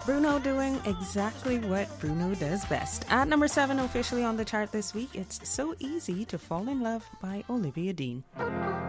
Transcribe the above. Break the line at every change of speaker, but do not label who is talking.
Bruno doing exactly what Bruno does best. At number 7 officially on the chart this week, it's So Easy to Fall in Love by Olivia Dean.